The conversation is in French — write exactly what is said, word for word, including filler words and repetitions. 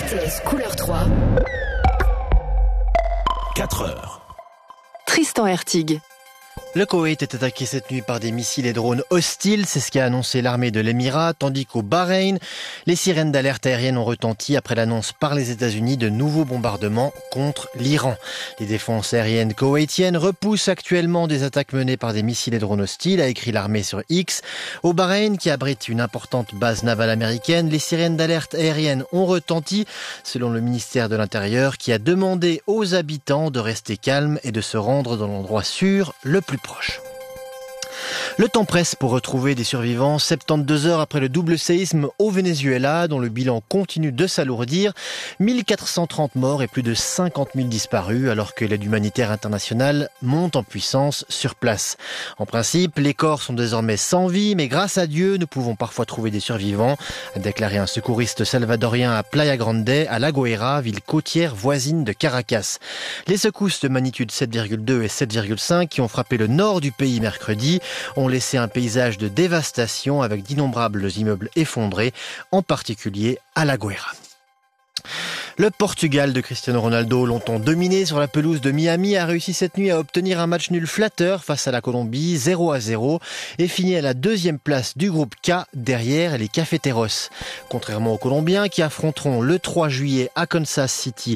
T S couleur trois. quatre heures. Tristan Hertig. Le Koweït est attaqué cette nuit par des missiles et drones hostiles, c'est ce qu'a annoncé l'armée de l'Émirat, tandis qu'au Bahreïn, les sirènes d'alerte aérienne ont retenti après l'annonce par les États-Unis de nouveaux bombardements contre l'Iran. Les défenses aériennes koweïtiennes repoussent actuellement des attaques menées par des missiles et drones hostiles, a écrit l'armée sur X. Au Bahreïn, qui abrite une importante base navale américaine, les sirènes d'alerte aérienne ont retenti, selon le ministère de l'Intérieur, qui a demandé aux habitants de rester calmes et de se rendre dans l'endroit sûr le plus proche. Le temps presse pour retrouver des survivants soixante-douze heures après le double séisme au Venezuela, dont le bilan continue de s'alourdir. mille quatre cent trente morts et plus de cinquante mille disparus, alors que l'aide humanitaire internationale monte en puissance sur place. En principe, les corps sont désormais sans vie, mais grâce à Dieu, nous pouvons parfois trouver des survivants, a déclaré un secouriste salvadorien à Playa Grande, à La Guaira, ville côtière voisine de Caracas. Les secousses de magnitude sept virgule deux et sept virgule cinq qui ont frappé le nord du pays mercredi ont laissé un paysage de dévastation avec d'innombrables immeubles effondrés, en particulier à La Guaira. Le Portugal de Cristiano Ronaldo, longtemps dominé sur la pelouse de Miami, a réussi cette nuit à obtenir un match nul flatteur face à la Colombie, zéro à zéro, et finit à la deuxième place du groupe K, derrière les Cafeteros. Contrairement aux Colombiens qui affronteront le trois juillet à Kansas City